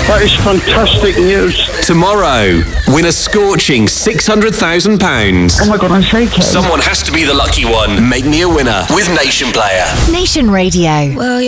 That is fantastic news. Tomorrow, win a scorching £600,000. Oh my God, I'm shaking. Someone has to be the lucky one. Make me a winner with Nation Player. Nation Radio. Well,